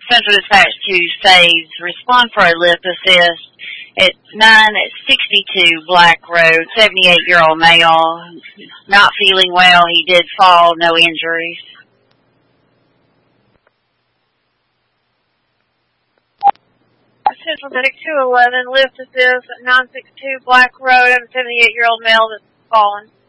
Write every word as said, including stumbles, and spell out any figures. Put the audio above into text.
Central Dispatch to Saves. Respond for a lift assist. It's nine sixty-two Black Road, seventy-eight-year-old male. Not feeling well. He did fall. No injuries. Central Medic two eleven, lift assist at nine sixty-two Black Road. I have a seventy-eight-year-old male that's fallen.